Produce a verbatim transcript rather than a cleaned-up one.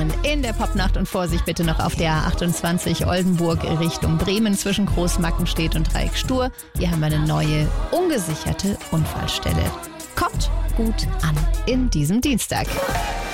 Stauungen in der Popnacht und Vorsicht bitte noch auf der A achtundzwanzig Oldenburg Richtung Bremen zwischen Großmackenstedt und Dreieck Stur. Hier haben wir eine neue, ungesicherte Unfallstelle. Kommt gut an in diesem Dienstag.